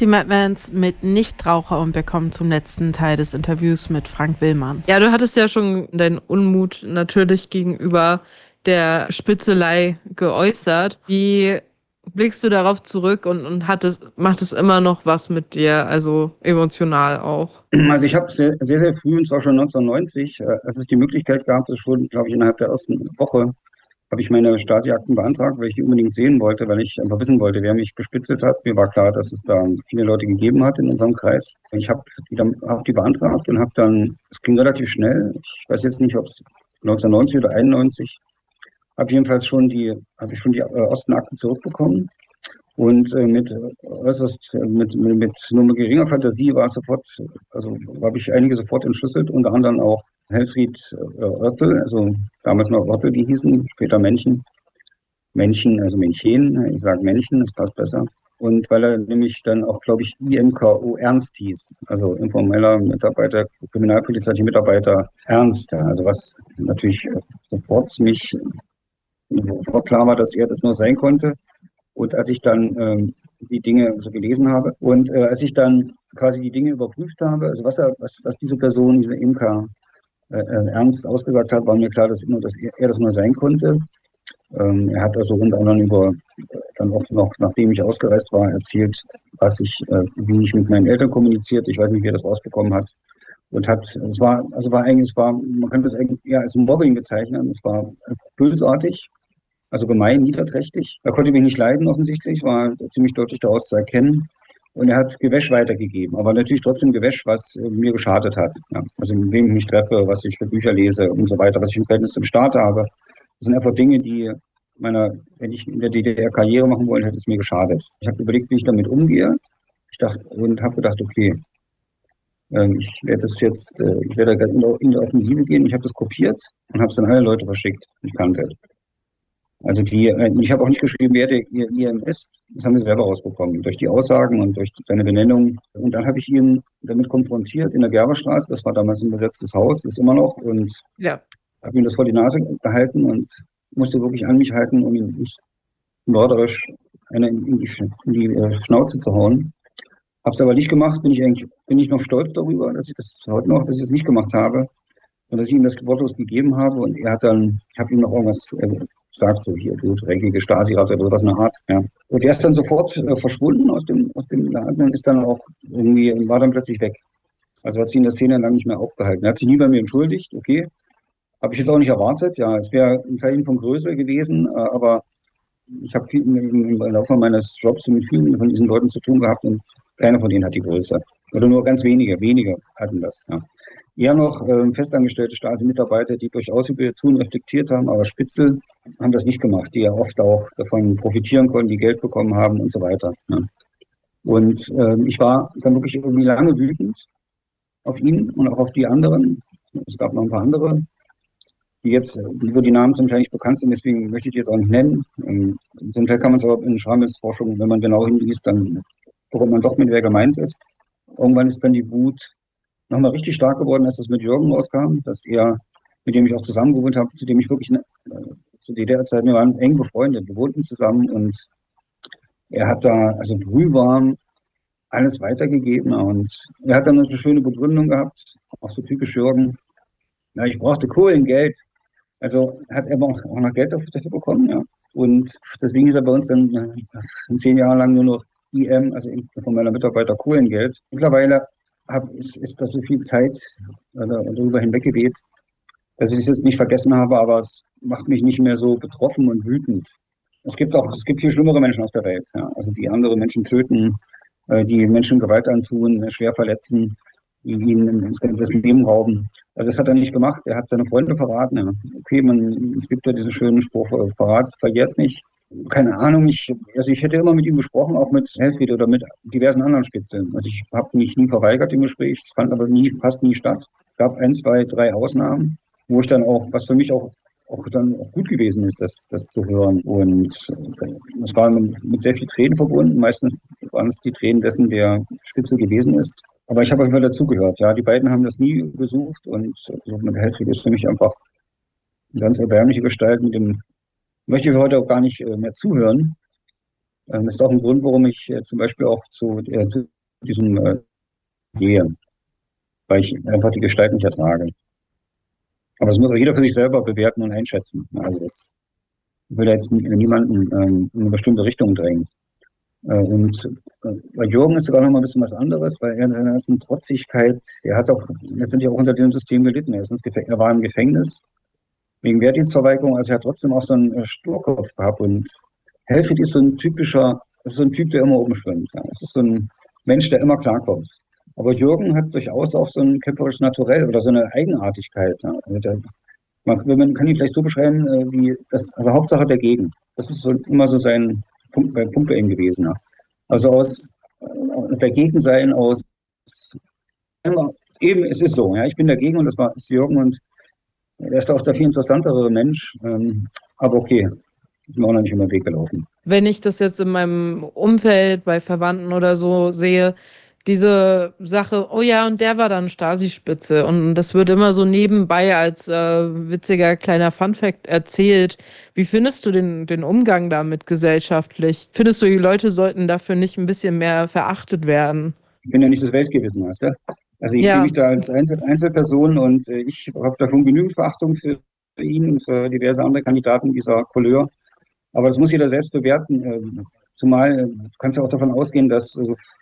die Madmans mit Nichtraucher und wir kommen zum letzten Teil des Interviews mit Frank Willmann. Ja, du hattest ja schon deinen Unmut natürlich gegenüber der Spitzelei geäußert. Wie blickst du darauf zurück und macht es immer noch was mit dir, also emotional auch? Also ich habe sehr, sehr, sehr früh, und zwar schon 1990, als es die Möglichkeit gab, das schon, glaube ich, innerhalb der ersten Woche, habe ich meine Stasi-Akten beantragt, weil ich die unbedingt sehen wollte, weil ich einfach wissen wollte, wer mich bespitzelt hat. Mir war klar, dass es da viele Leute gegeben hat in unserem Kreis. Ich habe die beantragt und habe dann, es ging relativ schnell, ich weiß jetzt nicht, ob es 1990 oder 91, habe jedenfalls habe ich schon die Ostenakten zurückbekommen. Und mit nur mit geringer Fantasie war es sofort, also habe ich einige sofort entschlüsselt, unter anderem auch Helfried Oertel, also damals noch Oertel, die hießen, später Männchen, also Männchen, ich sage Männchen, das passt besser. Und weil er nämlich dann auch, glaube ich, IMKO Ernst hieß, also informeller Mitarbeiter, kriminalpolizeilicher Mitarbeiter Ernst, also was natürlich sofort klar war, dass er das nur sein konnte. Und als ich dann die Dinge so gelesen habe und als ich dann quasi die Dinge überprüft habe, also was diese Person, diese Imker Ernst ausgesagt hat, war mir klar, dass er das nur sein konnte. Er hat also unter anderem dann auch noch, nachdem ich ausgereist war, erzählt, wie ich mit meinen Eltern kommuniziert. Ich weiß nicht, wie er das rausbekommen hat. Und man kann das eigentlich eher als Mobbing bezeichnen. Es war bösartig. Also gemein, niederträchtig. Er konnte mich nicht leiden offensichtlich, war ziemlich deutlich daraus zu erkennen. Und er hat Gewäsch weitergegeben, aber natürlich trotzdem Gewäsch, was mir geschadet hat. Ja. Also mit wem ich mich treffe, was ich für Bücher lese und so weiter, was ich im Verhältnis zum Staat habe. Das sind einfach Dinge, wenn ich in der DDR Karriere machen wollte, hätte es mir geschadet. Ich habe überlegt, wie ich damit umgehe. Habe gedacht, okay, ich werde in der Offensive gehen. Ich habe das kopiert und habe es an alle Leute verschickt, die ich kannte. Also ich habe auch nicht geschrieben, wer der IM ist. Das haben wir selber rausbekommen, durch die Aussagen und durch seine Benennung. Und dann habe ich ihn damit konfrontiert in der Gerberstraße. Das war damals ein besetztes Haus, ist immer noch. Und habe ihm das vor die Nase gehalten und musste wirklich an mich halten, um ihn nicht mörderisch in die Schnauze zu hauen. Habe es aber nicht gemacht. Bin ich noch stolz darüber, dass ich es nicht gemacht habe. Und dass ich ihm das wortlos gegeben habe. Und ich habe ihm noch irgendwas sagt, so hier, du dreckige Stasi-Ratte oder was in der Art. Ja. Und der ist dann sofort verschwunden aus dem Laden und ist dann auch war dann plötzlich weg. Also hat sich in der Szene lang nicht mehr aufgehalten. Er hat sich nie bei mir entschuldigt, okay. Habe ich jetzt auch nicht erwartet. Ja, es wäre ein Zeichen von Größe gewesen, aber ich habe im Laufe meines Jobs mit vielen von diesen Leuten zu tun gehabt und keiner von denen hat die Größe. Oder nur ganz wenige hatten das. Ja. Eher noch festangestellte Stasi-Mitarbeiter, die durchaus über ihr Tun reflektiert haben, aber Spitzel haben das nicht gemacht, die ja oft auch davon profitieren konnten, die Geld bekommen haben und so weiter. Ja. Und ich war dann wirklich irgendwie lange wütend auf ihn und auch auf die anderen. Es gab noch ein paar andere, über die Namen zum Teil nicht bekannt sind, deswegen möchte ich die jetzt auch nicht nennen. Zum Teil kann man es aber in Schramelsforschung, wenn man genau hinliest, dann bekommt man doch mit, wer gemeint ist. Irgendwann ist dann die Wut nochmal richtig stark geworden, als das mit Jürgen rauskam, mit dem ich auch zusammen gewohnt habe, zu dem ich wirklich zu DDR-Zeiten, wir waren eng befreundet, wir wohnten zusammen und er hat da, also brühwarm, alles weitergegeben und er hat dann eine schöne Begründung gehabt, auch so typisch Jürgen. Ja, ich brauchte Kohlengeld. Also hat er auch noch Geld dafür bekommen, ja. Und deswegen ist er bei uns dann 10 Jahre lang nur noch IM, also von meiner Mitarbeiter Kohlengeld. Mittlerweile ist das so viel Zeit darüber hinweggeweht, dass ich es jetzt nicht vergessen habe, aber es macht mich nicht mehr so betroffen und wütend. Es gibt viel schlimmere Menschen auf der Welt, ja. Also die andere Menschen töten, die Menschen Gewalt antun, schwer verletzen, die ihnen das Leben rauben. Also das hat er nicht gemacht, er hat seine Freunde verraten. Ja. Okay, es gibt ja diesen schönen Spruch, Verrat verjährt nicht. Keine Ahnung, ich hätte immer mit ihm gesprochen, auch mit Helfried oder mit diversen anderen Spitzeln. Also ich habe mich nie verweigert im Gespräch, es fand aber fast nie statt. Es gab 1, 2, 3 Ausnahmen, wo ich dann auch, was für mich auch dann auch gut gewesen ist, das zu hören. Und es war mit sehr viel Tränen verbunden. Meistens waren es die Tränen dessen, der Spitzel gewesen ist. Aber ich habe immer dazugehört. Ja, die beiden haben das nie gesucht und mit Helfried ist für mich einfach eine ganz erbärmliche Gestalt. Möchte ich heute auch gar nicht mehr zuhören. Das ist auch ein Grund, warum ich zum Beispiel auch zu diesem gehe, weil ich einfach die Gestalt nicht ertrage. Aber das muss auch jeder für sich selber bewerten und einschätzen. Also das will da jetzt niemanden in eine bestimmte Richtung drängen. Und bei Jürgen ist sogar noch mal ein bisschen was anderes, weil er in seiner ganzen Trotzigkeit, er hat auch letztendlich auch unter dem System gelitten. Er war im Gefängnis wegen Wehrdienstverweigerung, also er hat trotzdem auch so einen Sturkopf gehabt. Und Helfried ist so ein das ist so ein Typ, der immer oben schwimmt. Ja. Das ist so ein Mensch, der immer klarkommt. Aber Jürgen hat durchaus auch so ein kämpferisches Naturell oder so eine Eigenartigkeit. Ja. Also man kann ihn vielleicht so beschreiben, wie das, also Hauptsache dagegen. Das ist so, immer so sein Punkt bei ihm gewesen. Ja. Also aus dagegen sein, aus eben, es ist so, ja, ich bin dagegen und ist Jürgen und er ist auch der viel interessantere Mensch, aber okay, ist mir auch noch nicht über den Weg gelaufen. Wenn ich das jetzt in meinem Umfeld bei Verwandten oder so sehe, diese Sache, oh ja, und der war dann Stasi-Spitze. Und das wird immer so nebenbei als witziger kleiner Funfact erzählt. Wie findest du den Umgang damit gesellschaftlich? Findest du, die Leute sollten dafür nicht ein bisschen mehr verachtet werden? Ich bin ja nicht das Weltgewissen, weißt du? Also ich sehe mich da als Einzelperson und ich habe davon genügend Verachtung für ihn und für diverse andere Kandidaten dieser Couleur. Aber das muss jeder selbst bewerten. Zumal du kannst ja auch davon ausgehen, dass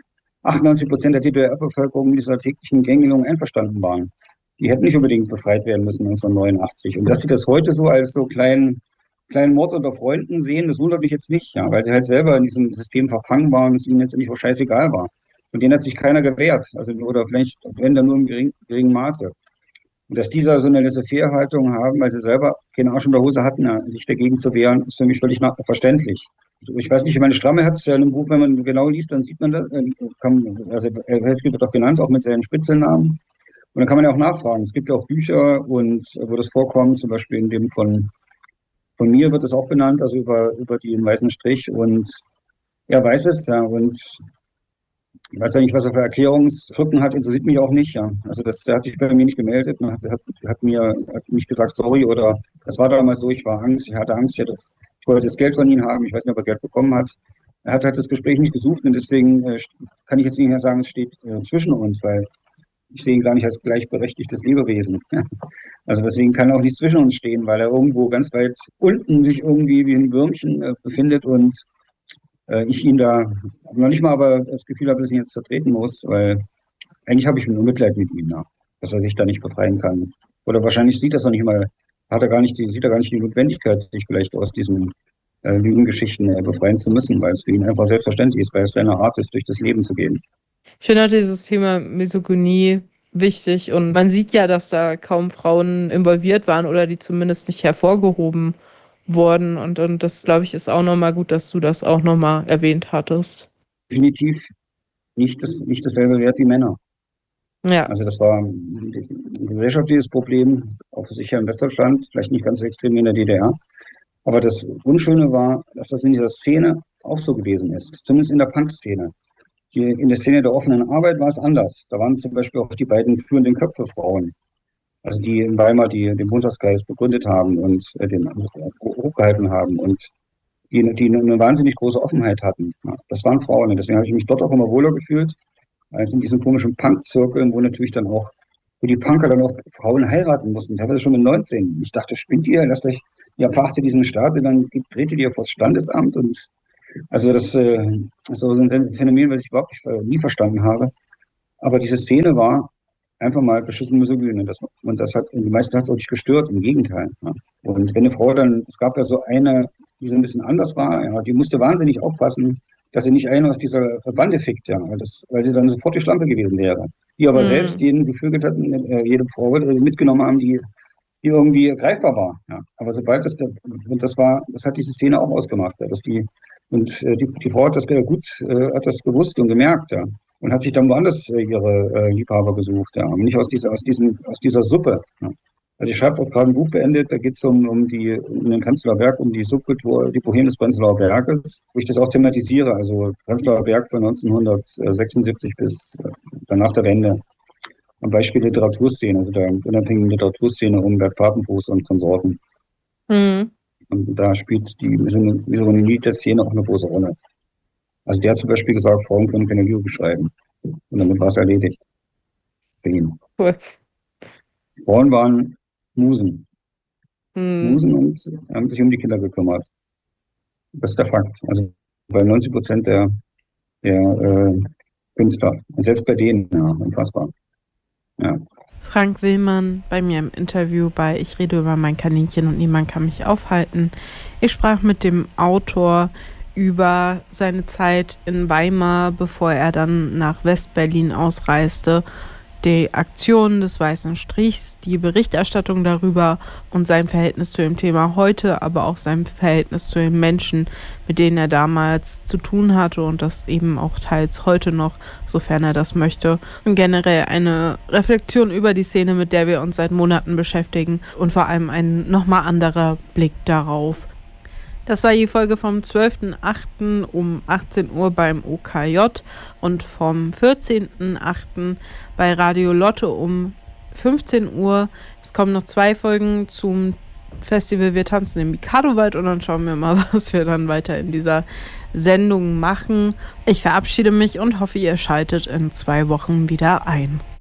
98% der DDR-Bevölkerung mit dieser täglichen Gängelung einverstanden waren. Die hätten nicht unbedingt befreit werden müssen 1989. Und dass sie das heute so als so kleinen Mord unter Freunden sehen, das wundert mich jetzt nicht, ja, weil sie halt selber in diesem System verfangen waren und es ihnen jetzt nicht auch scheißegal war. Und denen hat sich keiner gewehrt, also oder vielleicht, wenn dann nur im geringen Maße. Und dass die so eine Laissez-faire-Haltung haben, weil sie selber keine Arsch in der Hose hatten, sich dagegen zu wehren, ist für mich völlig verständlich. Ich weiß nicht, meine Stramme hat es ja in einem Buch, wenn man genau liest, dann sieht man das. Also er wird auch genannt, auch mit seinen Spitzelnamen. Und dann kann man ja auch nachfragen. Es gibt ja auch Bücher, und wo das vorkommt, zum Beispiel in dem von mir wird es auch benannt, also über den weißen Strich. Und er weiß es, ja. Und ich weiß ja nicht, was er für Erklärungsrücken hat, interessiert mich auch nicht. Ja. Also er hat sich bei mir nicht gemeldet, und hat mich gesagt, sorry, oder das war damals so, ich hatte Angst, ich wollte das Geld von ihm haben, ich weiß nicht, ob er Geld bekommen hat. Er hat halt das Gespräch nicht gesucht, und deswegen kann ich jetzt nicht mehr sagen, es steht zwischen uns, weil ich sehe ihn gar nicht als gleichberechtigtes Lebewesen. Also deswegen kann er auch nicht zwischen uns stehen, weil er irgendwo ganz weit unten sich irgendwie wie ein Würmchen befindet und ich ihn da noch nicht mal aber das Gefühl habe, dass ich ihn jetzt vertreten muss, weil eigentlich habe ich nur Mitleid mit ihm, ja, dass er sich da nicht befreien kann. Oder wahrscheinlich sieht er gar nicht die Notwendigkeit, sich vielleicht aus diesen Lügengeschichten befreien zu müssen, weil es für ihn einfach selbstverständlich ist, weil es seine Art ist, durch das Leben zu gehen. Ich finde auch dieses Thema Misogynie wichtig, und man sieht ja, dass da kaum Frauen involviert waren oder die zumindest nicht hervorgehoben wurden, und das, glaube ich, ist auch nochmal gut, dass du das auch nochmal erwähnt hattest. Definitiv nicht dasselbe Wert wie Männer. Ja. Also das war ein gesellschaftliches Problem, auch sicher in Westdeutschland, vielleicht nicht ganz so extrem wie in der DDR. Aber das Unschöne war, dass das in dieser Szene auch so gewesen ist, zumindest in der Punk-Szene. In der Szene der offenen Arbeit war es anders. Da waren zum Beispiel auch die beiden führenden Köpfe Frauen, also die in Weimar den Montagsgeist begründet haben und den hochgehalten haben und die eine wahnsinnig große Offenheit hatten. Ja, das waren Frauen, und deswegen habe ich mich dort auch immer wohler gefühlt, als in diesen komischen Punk-Zirkeln, wo die Punker dann auch Frauen heiraten mussten. Teilweise schon mit 19. Ich dachte, spinnt ihr? Ihr verachtet diesen Staat, und dann tretet ihr vor das Standesamt. Und also das ist so ein Phänomen, was ich überhaupt nie verstanden habe. Aber diese Szene war einfach mal beschissen misogyn. Und die meisten hat es auch nicht gestört, im Gegenteil. Ja. Und wenn eine Frau es gab ja so eine, die so ein bisschen anders war, ja, die musste wahnsinnig aufpassen, dass sie nicht einen aus dieser Bande fickt, ja, weil sie dann sofort die Schlampe gewesen wäre. Die aber selbst jeden gevögelt hatten, jede Frau mitgenommen haben, die irgendwie greifbar war. Ja. Aber sobald das hat diese Szene auch ausgemacht, ja, die Frau hat das hat das gewusst und gemerkt, ja, und hat sich dann woanders ihre Liebhaber gesucht, ja, und nicht aus dieser Suppe. Ja. Also ich schreibe auch gerade ein Buch beendet, da geht es um den Prenzlauer Berg, um die Subkultur, die Boheme des Prenzlauer Berges, wo ich das auch thematisiere, also Prenzlauer Berg von 1976 bis danach der Wende. Am Beispiel Literaturszene, also der unabhängigen Literaturszene um Bert Papenfuß und Konsorten. Mhm. Und da spielt die Misogynie der Szene auch eine große Rolle. Also der hat zum Beispiel gesagt, Frauen können keine Lüge schreiben. Und damit war es erledigt. Für ihn. Cool. Frauen waren Musen. Hm. Musen und haben sich um die Kinder gekümmert. Das ist der Fakt. Also bei 90% der Künstler. Und selbst bei denen, ja, unfassbar. Ja. Frank Willmann bei mir im Interview bei Ich rede über mein Kaninchen und niemand kann mich aufhalten. Ich sprach mit dem Autor über seine Zeit in Weimar, bevor er dann nach Westberlin ausreiste, die Aktion des Weißen Strichs, die Berichterstattung darüber und sein Verhältnis zu dem Thema heute, aber auch sein Verhältnis zu den Menschen, mit denen er damals zu tun hatte und das eben auch teils heute noch, sofern er das möchte. Und generell eine Reflexion über die Szene, mit der wir uns seit Monaten beschäftigen und vor allem ein nochmal anderer Blick darauf. Das war die Folge vom 12.08. um 18 Uhr beim OKJ und vom 14.08. bei Radio Lotte um 15 Uhr. Es kommen noch 2 Folgen zum Festival Wir tanzen im Mikadowald und dann schauen wir mal, was wir dann weiter in dieser Sendung machen. Ich verabschiede mich und hoffe, ihr schaltet in 2 Wochen wieder ein.